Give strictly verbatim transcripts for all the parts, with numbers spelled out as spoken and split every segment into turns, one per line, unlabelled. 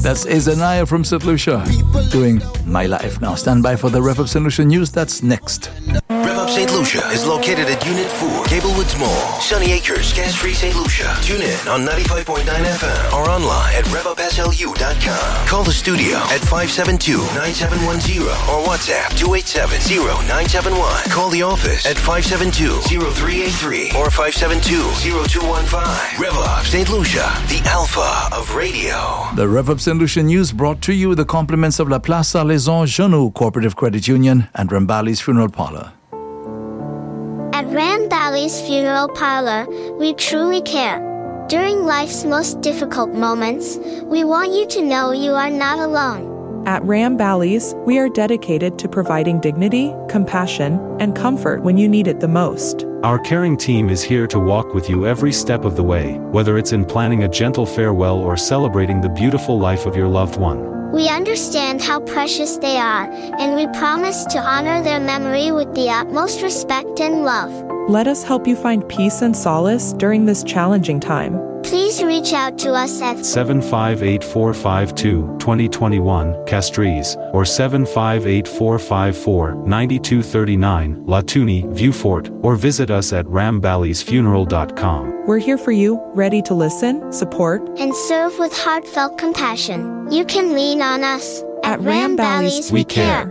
That's Azanaya from Saint Lucia doing My Life. Now stand by for the Rev Up Saint Lucia news. That's next.
Rev Up Saint Lucia is located at Unit four, Gablewoods Mall, Sunny Acres, Castries, Saint Lucia. Tune in on ninety-five point nine F M or online at rev up s l u dot com. Call the studio at five seven two, nine seven one zero or WhatsApp two eight seven, zero nine seven one. Call the office at five seven two, zero three eight three or five seven two, zero two one five. Rev Up Saint Lucia, the alpha of radio.
The Rev Up Saint Lucia news brought to you with the compliments of La Place Salaison Jeannot Cooperative Credit Union and Rambali's Funeral Parlour.
At Rambali's Funeral Parlour, we truly care. During life's most difficult moments, we want you to know you are not alone.
At Rambali's, we are dedicated to providing dignity, compassion, and comfort when you need it the most.
Our caring team is here to walk with you every step of the way, whether it's in planning a gentle farewell or celebrating the beautiful life of your loved one.
We understand how precious they are, and we promise to honor their memory with the utmost respect and love.
Let us help you find peace and solace during this challenging time.
Please reach out to us at
seven five eight four five two, two zero two one, Castries, or seven five eight four five four, nine two three nine, Latuni, Viewfort, or visit us at ramballys funeral dot com.
We're here for you, ready to listen, support,
and serve with heartfelt compassion. You can lean on us.
At, at Rambali's, we care.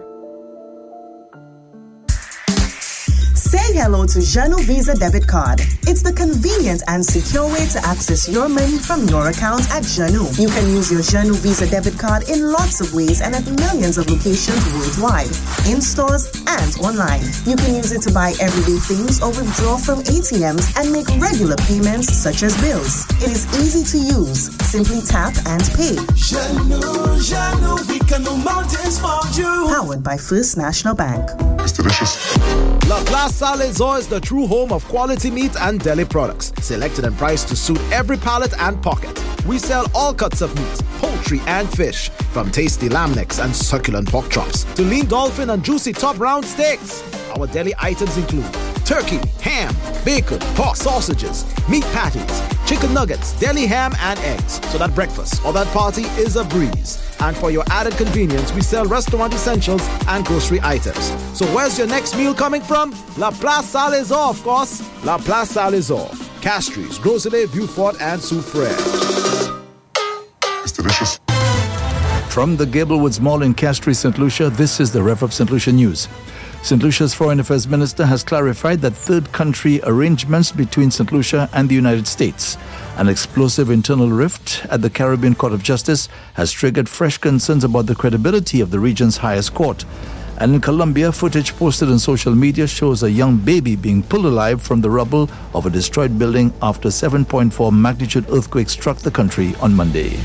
Say hello to Jeannot Visa Debit Card. It's the convenient and secure way to access your money from your account at Jeannot. You can use your Jeannot Visa Debit Card in lots of ways and at millions of locations worldwide, in stores and online. You can use it to buy everyday things or withdraw from A T Ms and make regular payments such as bills. It is easy to use. Simply tap and pay.
Jeannot, Jeannot, we can move mountains for you.
Powered by First National Bank.
It's delicious.
La Place Salaison is the true home of quality meat and deli products, selected and priced to suit every palate and pocket. We sell all cuts of meat, poultry and fish, from tasty lamb necks and succulent pork chops to lean dolphin and juicy top round steaks. Our deli items include turkey, ham, bacon, pork sausages, meat patties, chicken nuggets, deli ham and eggs, so that breakfast or that party is a breeze. And for your added convenience, we sell restaurant essentials and grocery items. So where's your next meal coming from? La Place Salaison, of course. La Place Salaison, Castries, Groselet, Beaufort, and Soufrière.
It's delicious.
From the Gablewoods Mall in Castries, Saint Lucia, this is the Rev Up Saint Lucia news. Saint Lucia's Foreign Affairs Minister has clarified that third country arrangements between Saint Lucia and the United States. An explosive internal rift at the Caribbean Court of Justice has triggered fresh concerns about the credibility of the region's highest court. And in Colombia, footage posted on social media shows a young baby being pulled alive from the rubble of a destroyed building after a seven point four magnitude earthquake struck the country on Monday.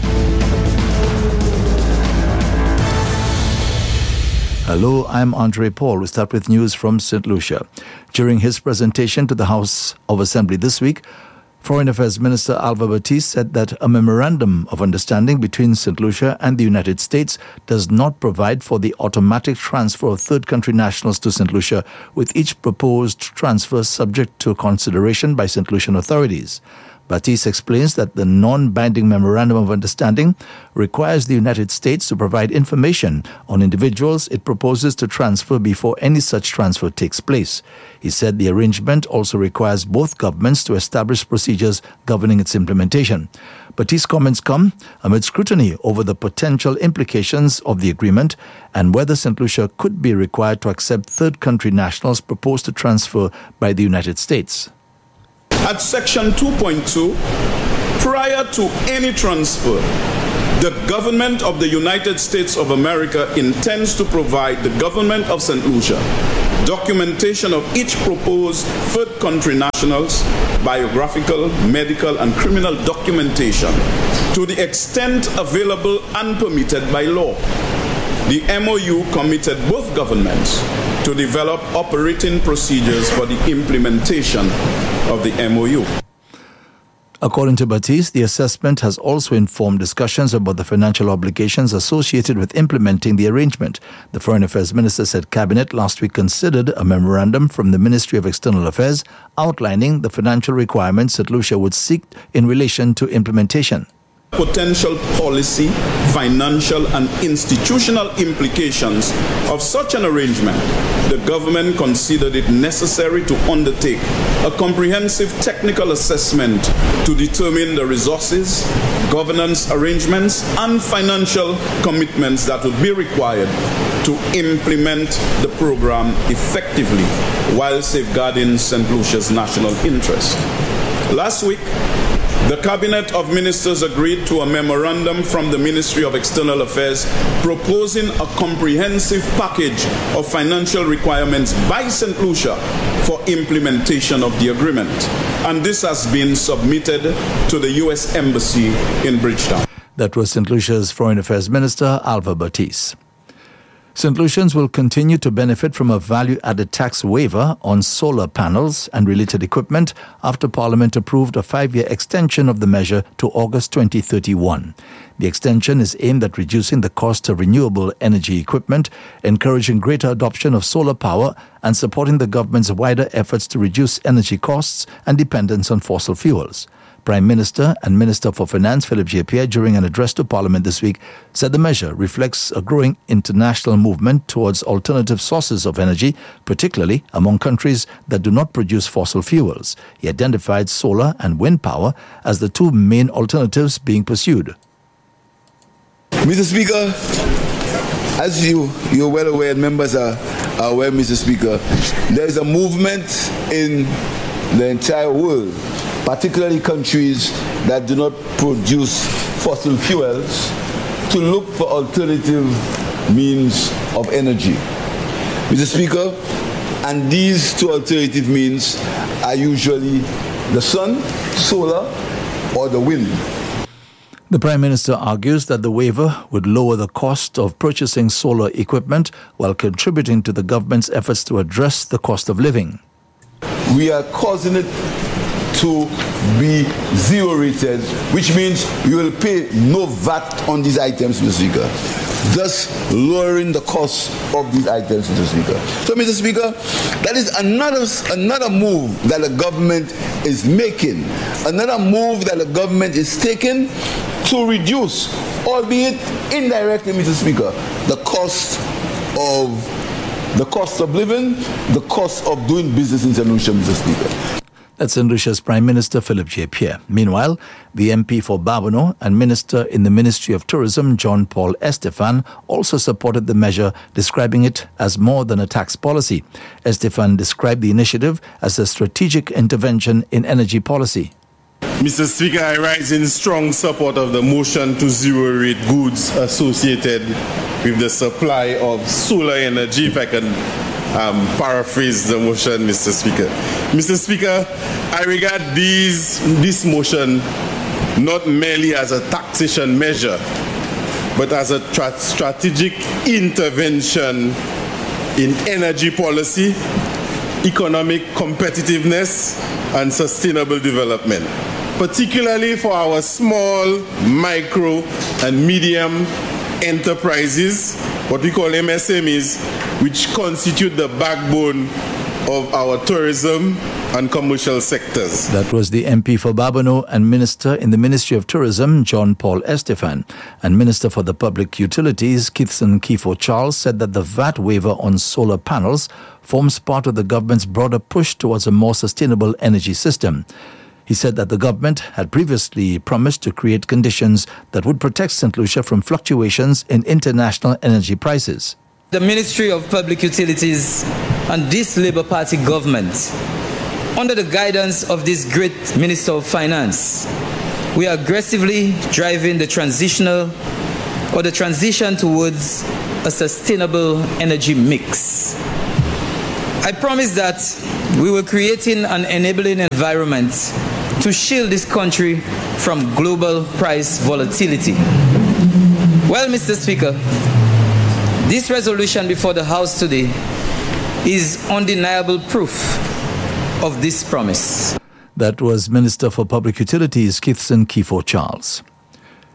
Hello, I'm Andre Paul. We start with news from Saint Lucia. During his presentation to the House of Assembly this week, Foreign Affairs Minister Alva Batiste said that a memorandum of understanding between Saint Lucia and the United States does not provide for the automatic transfer of third country nationals to Saint Lucia, with each proposed transfer subject to consideration by Saint Lucian authorities. Batiste explains that the non-binding memorandum of understanding requires the United States to provide information on individuals it proposes to transfer before any such transfer takes place. He said the arrangement also requires both governments to establish procedures governing its implementation. Batiste's comments come amid scrutiny over the potential implications of the agreement and whether Saint Lucia could be required to accept third country nationals proposed to transfer by the United States.
At Section two point two, prior to any transfer, the government of the United States of America intends to provide the government of Saint Lucia documentation of each proposed third country nationals, biographical, medical, and criminal documentation to the extent available and permitted by law. The M O U committed both governments to develop operating procedures for the implementation of the M O U.
According to Batiste, the assessment has also informed discussions about the financial obligations associated with implementing the arrangement. The Foreign Affairs Minister said Cabinet last week considered a memorandum from the Ministry of External Affairs outlining the financial requirements that Lucia would seek in relation to implementation.
Potential policy, financial, and institutional implications of such an arrangement, the government considered it necessary to undertake a comprehensive technical assessment to determine the resources, governance arrangements, and financial commitments that would be required to implement the program effectively while safeguarding Saint Lucia's national interest. Last week, the Cabinet of Ministers agreed to a memorandum from the Ministry of External Affairs proposing a comprehensive package of financial requirements by Saint Lucia for implementation of the agreement. And this has been submitted to the U S Embassy in Bridgetown.
That was Saint Lucia's Foreign Affairs Minister, Alva Batiste. Saint Lucians will continue to benefit from a value-added tax waiver on solar panels and related equipment after Parliament approved a five-year extension of the measure to August twenty thirty-one. The extension is aimed at reducing the cost of renewable energy equipment, encouraging greater adoption of solar power, and supporting the government's wider efforts to reduce energy costs and dependence on fossil fuels. Prime Minister and Minister for Finance Philip J. Pierre, during an address to Parliament this week, said the measure reflects a growing international movement towards alternative sources of energy, particularly among countries that do not produce fossil fuels. He identified solar and wind power as the two main alternatives being pursued.
Mister Speaker, as you, you're well aware, and members are, are aware, Mister Speaker, there is a movement in the entire world, particularly countries that do not produce fossil fuels, to look for alternative means of energy. Mister Speaker, and these two alternative means are usually the sun, solar, or the wind.
The Prime Minister argues that the waiver would lower the cost of purchasing solar equipment while contributing to the government's efforts to address the cost of living.
We are causing it to be zero rated, which means you will pay no V A T on these items, Mister Speaker, thus lowering the cost of these items, Mister Speaker. So, Mister Speaker, that is another, another move that the government is making, another move that the government is taking to reduce, albeit indirectly, Mister Speaker, the cost of the cost of living, the cost of doing business in Saint Lucia, Mister Speaker.
That's Saint Lucia's Prime Minister Philip J. Pierre. Meanwhile, the M P for Babonneau and Minister in the Ministry of Tourism, John Paul Estefan, also supported the measure, describing it as more than a tax policy. Estefan described the initiative as a strategic intervention in energy policy.
Mister Speaker, I rise in strong support of the motion to zero-rate goods associated with the supply of solar energy, if I can um, paraphrase the motion, Mister Speaker. Mister Speaker, I regard these, this motion not merely as a taxation measure, but as a tra- strategic intervention in energy policy, economic competitiveness, and sustainable development, particularly for our small, micro, and medium enterprises, what we call M S M Es, which constitute the backbone of our tourism and commercial sectors.
That was the M P for Babonneau and Minister in the Ministry of Tourism, John Paul Estefan. And Minister for the Public Utilities, Keithson Kifo Charles, said that the V A T waiver on solar panels forms part of the government's broader push towards a more sustainable energy system. He said that the government had previously promised to create conditions that would protect Saint Lucia from fluctuations in international energy prices.
The Ministry of Public Utilities and this Labour Party government, under the guidance of this great Minister of Finance, we are aggressively driving the transitional or the transition towards a sustainable energy mix. I promise that we will create an enabling environment to shield this country from global price volatility. Well, Mister Speaker, this resolution before the House today is undeniable proof of this promise.
That was Minister for Public Utilities, Keithson Kifo Charles.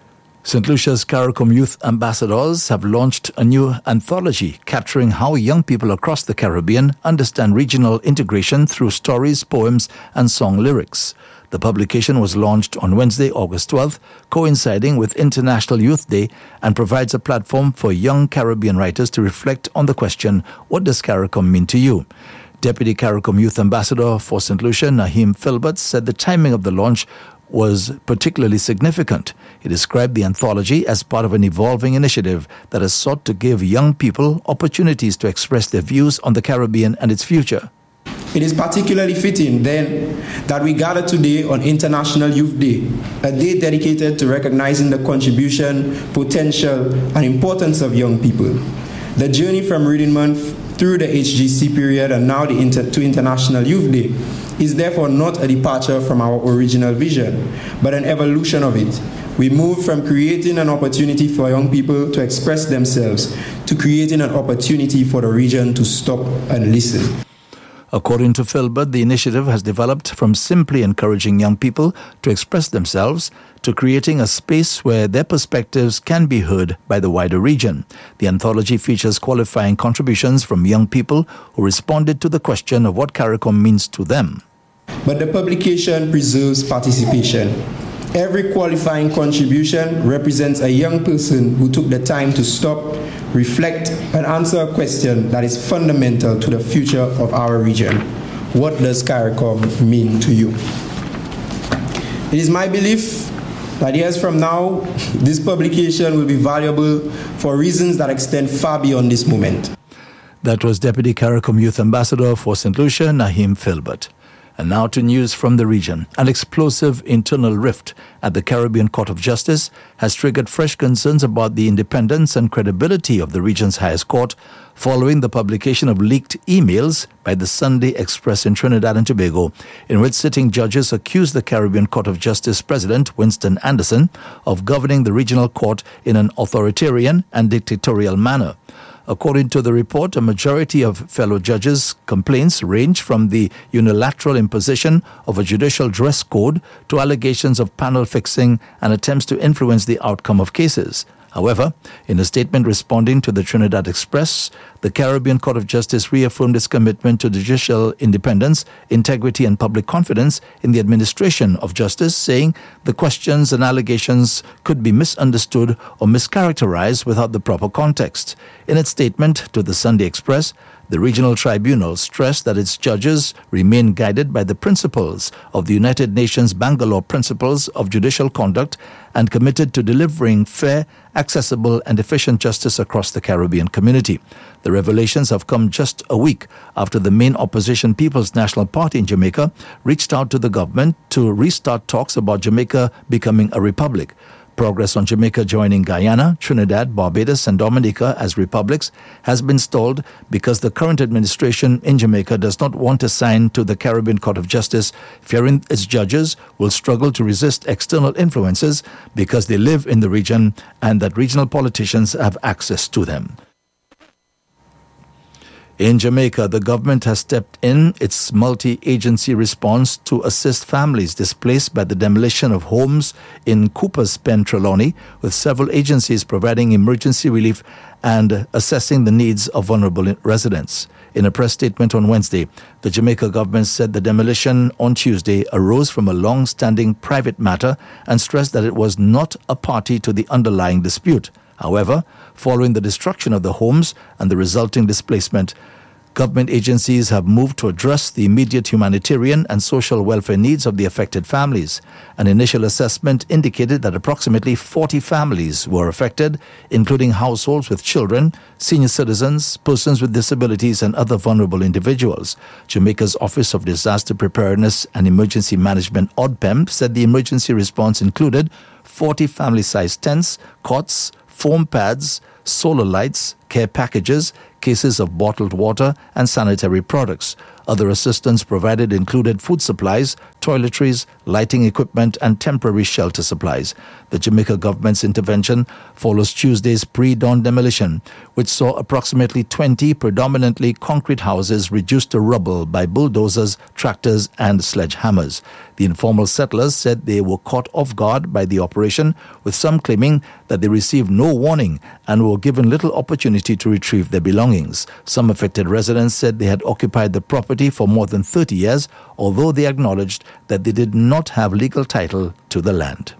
Saint Lucia's CARICOM Youth Ambassadors have launched a new anthology capturing how young people across the Caribbean understand regional integration through stories, poems, and song lyrics. The publication was launched on Wednesday, August twelfth, coinciding with International Youth Day, and provides a platform for young Caribbean writers to reflect on the question, what does CARICOM mean to you? Deputy CARICOM Youth Ambassador for Saint Lucia, Naheem Filbert, said the timing of the launch was particularly significant. He described the anthology as part of an evolving initiative that has sought to give young people opportunities to express their views on the Caribbean and its future.
It is particularly fitting, then, that we gather today on International Youth Day, a day dedicated to recognizing the contribution, potential, and importance of young people. The journey from Reading Month through the H G C period and now the inter- to International Youth Day is therefore not a departure from our original vision, but an evolution of it. We move from creating an opportunity for young people to express themselves to creating an opportunity for the region to stop and listen.
According to Filbert, the initiative has developed from simply encouraging young people to express themselves to creating a space where their perspectives can be heard by the wider region. The anthology features qualifying contributions from young people who responded to the question of what CARICOM means to them.
But the publication preserves participation. Every qualifying contribution represents a young person who took the time to stop, reflect, and answer a question that is fundamental to the future of our region. What does CARICOM mean to you? It is my belief that years from now, this publication will be valuable for reasons that extend far beyond this moment.
That was Deputy CARICOM Youth Ambassador for Saint Lucia, Naheem Filbert. And now to news from the region. An explosive internal rift at the Caribbean Court of Justice has triggered fresh concerns about the independence and credibility of the region's highest court following the publication of leaked emails by the Sunday Express in Trinidad and Tobago, in which sitting judges accused the Caribbean Court of Justice President Winston Anderson of governing the regional court in an authoritarian and dictatorial manner. According to the report, a majority of fellow judges' complaints range from the unilateral imposition of a judicial dress code to allegations of panel fixing and attempts to influence the outcome of cases. However, in a statement responding to the Trinidad Express, the Caribbean Court of Justice reaffirmed its commitment to judicial independence, integrity, and public confidence in the administration of justice, saying the questions and allegations could be misunderstood or mischaracterized without the proper context. In its statement to the Sunday Express, the regional tribunal stressed that its judges remain guided by the principles of the United Nations Bangalore Principles of Judicial Conduct and committed to delivering fair, accessible, and efficient justice across the Caribbean community. The revelations have come just a week after the main opposition People's National Party in Jamaica reached out to the government to restart talks about Jamaica becoming a republic. Progress on Jamaica joining Guyana, Trinidad, Barbados, and Dominica as republics has been stalled because the current administration in Jamaica does not want to sign to the Caribbean Court of Justice, fearing its judges will struggle to resist external influences because they live in the region and that regional politicians have access to them. In Jamaica, the government has stepped in its multi-agency response to assist families displaced by the demolition of homes in Cooper's Pen, Trelawney, with several agencies providing emergency relief and assessing the needs of vulnerable residents. In a press statement on Wednesday, the Jamaica government said the demolition on Tuesday arose from a long-standing private matter and stressed that it was not a party to the underlying dispute. However, following the destruction of the homes and the resulting displacement, government agencies have moved to address the immediate humanitarian and social welfare needs of the affected families. An initial assessment indicated that approximately forty families were affected, including households with children, senior citizens, persons with disabilities, and other vulnerable individuals. Jamaica's Office of Disaster Preparedness and Emergency Management, O D P E M, said the emergency response included forty family-sized tents, cots, foam pads, solar lights, care packages, cases of bottled water, and sanitary products. Other assistance provided included food supplies, toiletries, lighting equipment, and temporary shelter supplies. The Jamaica government's intervention follows Tuesday's pre-dawn demolition, which saw approximately twenty predominantly concrete houses reduced to rubble by bulldozers, tractors, and sledgehammers. The informal settlers said they were caught off guard by the operation, with some claiming that they received no warning and were given little opportunity to retrieve their belongings. Some affected residents said they had occupied the property for more than thirty years, although they acknowledged that they did not have legal title to the land.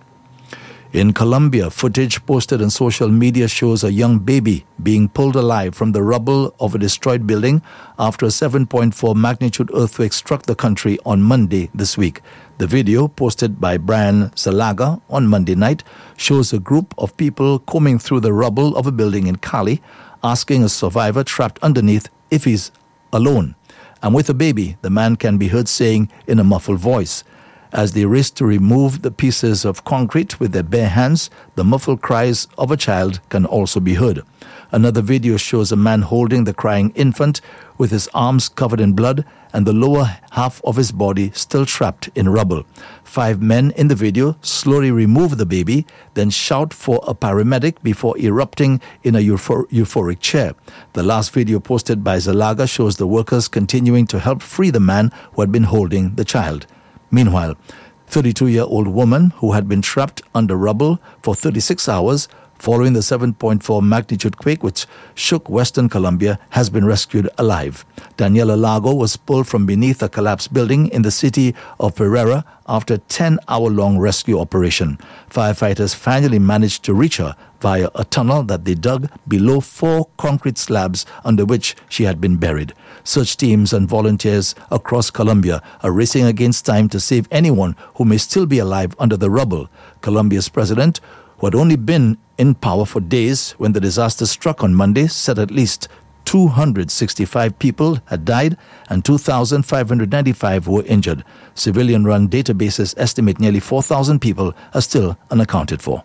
In Colombia, footage posted on social media shows a young baby being pulled alive from the rubble of a destroyed building after a seven point four magnitude earthquake struck the country on Monday this week. The video, posted by Brian Zalaga on Monday night, shows a group of people combing through the rubble of a building in Cali, asking a survivor trapped underneath if he's alone. And with a baby, the man can be heard saying in a muffled voice. As they race to remove the pieces of concrete with their bare hands, the muffled cries of a child can also be heard. Another video shows a man holding the crying infant with his arms covered in blood and the lower half of his body still trapped in rubble. Five men in the video slowly remove the baby, then shout for a paramedic before erupting in a euphor- euphoric cheer. The last video posted by Zalaga shows the workers continuing to help free the man who had been holding the child. Meanwhile, thirty-two-year-old woman who had been trapped under rubble for thirty-six hours following the seven point four magnitude quake which shook Western Colombia has been rescued alive. Daniela Lago was pulled from beneath a collapsed building in the city of Pereira after a ten-hour-long rescue operation. Firefighters finally managed to reach her via a tunnel that they dug below four concrete slabs under which she had been buried. Search teams and volunteers across Colombia are racing against time to save anyone who may still be alive under the rubble. Colombia's president, who had only been in power for days when the disaster struck on Monday, said at least two hundred sixty-five people had died and two thousand five hundred ninety-five were injured. Civilian-run databases estimate nearly four thousand people are still unaccounted for.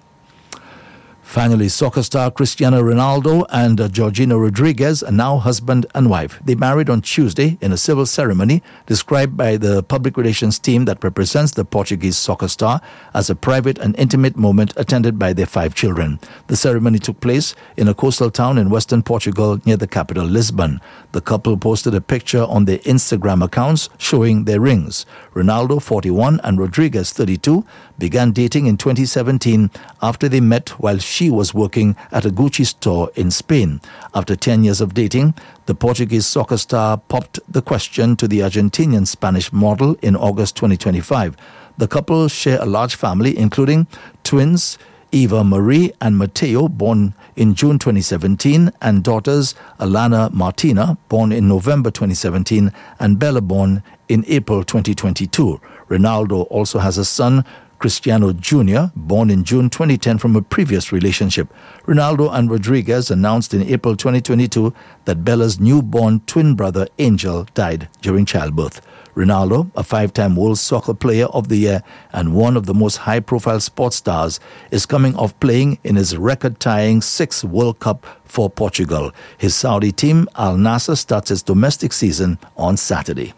Finally, soccer star Cristiano Ronaldo and uh, Georgina Rodriguez are now husband and wife. They married on Tuesday in a civil ceremony described by the public relations team that represents the Portuguese soccer star as a private and intimate moment attended by their five children. The ceremony took place in a coastal town in western Portugal near the capital, Lisbon. The couple posted a picture on their Instagram accounts showing their rings. Ronaldo, forty-one, and Rodriguez, thirty-two, began dating in twenty seventeen after they met while she was working at a Gucci store in Spain. After ten years of dating, the Portuguese soccer star popped the question to the Argentinian Spanish model in August twenty twenty-five. The couple share a large family, including twins Eva Marie and Mateo, born in June twenty seventeen, and daughters Alana Martina, born in November twenty seventeen, and Bella, born in April twenty twenty-two. Ronaldo also has a son, Cristiano Junior, born in June twenty ten from a previous relationship. Ronaldo and Rodriguez announced in April twenty twenty-two that Bella's newborn twin brother Angel died during childbirth. Ronaldo, a five-time World Soccer Player of the Year and one of the most high-profile sports stars, is coming off playing in his record-tying sixth World Cup for Portugal. His Saudi team, Al Nassr, starts its domestic season on Saturday.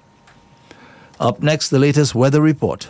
Up next, the latest weather report.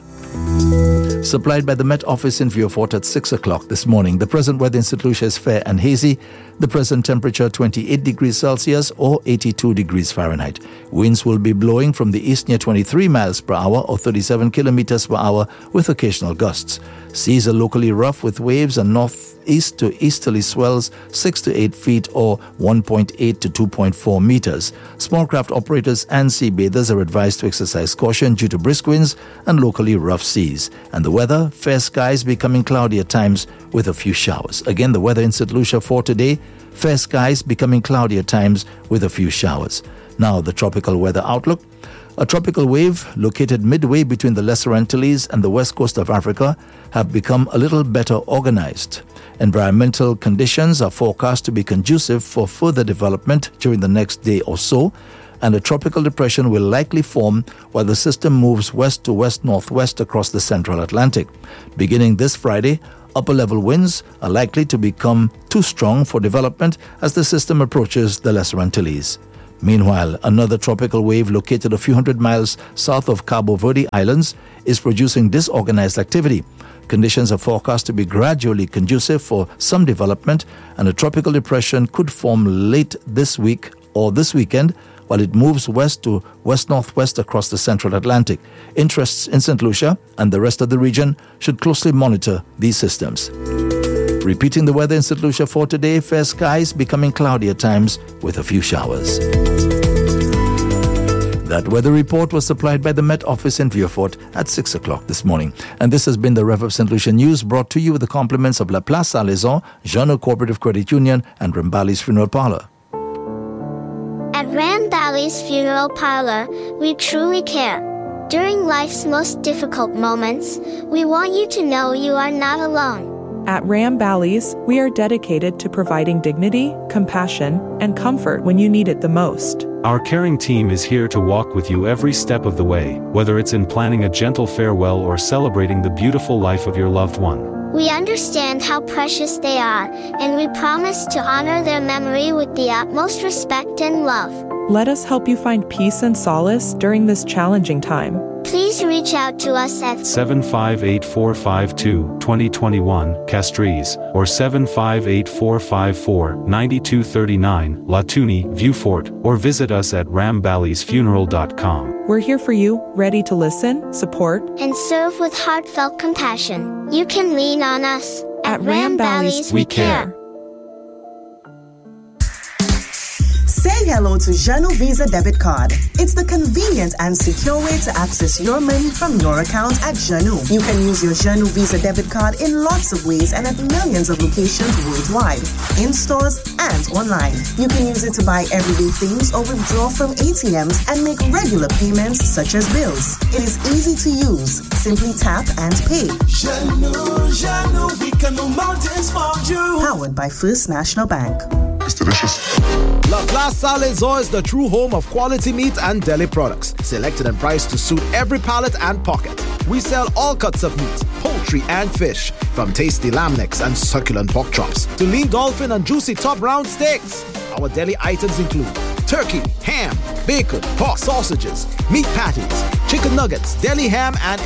Supplied by the Met Office in Vieux-Fort at six o'clock this morning. The present weather in Saint Lucia is fair and hazy. The present temperature twenty-eight degrees Celsius or eighty-two degrees Fahrenheit. Winds will be blowing from the east near twenty-three miles per hour or thirty-seven kilometers per hour with occasional gusts. Seas are locally rough with waves and northeast to easterly swells six to eight feet or one point eight to two point four meters. Small craft operators and sea bathers are advised to exercise caution due to brisk winds and locally rough seas. And the weather, fair skies becoming cloudy at times with a few showers. Again, the weather in Saint Lucia for today, fair skies becoming cloudy at times with a few showers. Now the tropical weather outlook. A tropical wave located midway between the Lesser Antilles and the west coast of Africa have become a little better organized. Environmental conditions are forecast to be conducive for further development during the next day or so, and a tropical depression will likely form while the system moves west to west-northwest across the central Atlantic. Beginning this Friday, upper-level winds are likely to become too strong for development as the system approaches the Lesser Antilles. Meanwhile, another tropical wave located a few hundred miles south of Cabo Verde Islands is producing disorganized activity. Conditions are forecast to be gradually conducive for some development, and a tropical depression could form late this week or this weekend, while it moves west to west-northwest across the central Atlantic. Interests in Saint Lucia and the rest of the region should closely monitor these systems. Repeating the weather in Saint Lucia for today, fair skies becoming cloudy at times with a few showers. That weather report was supplied by the Met Office in Vieux-Fort at six o'clock this morning. And this has been the Rev of Saint Lucia News, brought to you with the compliments of La Place Salaison, Jeannot Cooperative Credit Union, and Rambali's Funeral Parlor.
At Rambali's Funeral Parlor, we truly care. During life's most difficult moments, we want you to know you are not alone.
At Ram Bally's, we are dedicated to providing dignity, compassion, and comfort when you need it the most.
Our caring team is here to walk with you every step of the way, whether it's in planning a gentle farewell or celebrating the beautiful life of your loved one.
We understand how precious they are, and we promise to honor their memory with the utmost respect and love.
Let us help you find peace and solace during this challenging time.
Please reach out to us at
seven five eight four five two, two zero two one, Castries, or seven five eight four five four, nine two three nine, Latuni, Vieux-Fort, or visit us at ram ballys funeral dot com.
We're here for you, ready to listen, support,
and serve with heartfelt compassion. You can lean on us. At, at Ram Bally's,
we care.
Say hello to Jeannot Visa Debit Card. It's the convenient and secure way to access your money from your account at Jeannot. You can use your Jeannot Visa Debit Card in lots of ways and at millions of locations worldwide, in stores and online. You can use it to buy everyday things or withdraw from A T Ms and make regular payments such as bills. It is easy to use. Simply tap and pay.
Jeannot, Jeannot, we can move mountains for you.
Powered by First National Bank.
It's delicious.
La Place Salaison is the true home of quality meat and deli products, selected and priced to suit every palate and pocket. We sell all cuts of meat, poultry and fish, from tasty lamb necks and succulent pork chops to lean dolphin and juicy top round steaks. Our deli items include turkey, ham, bacon, pork sausages, meat patties, chicken nuggets, deli ham and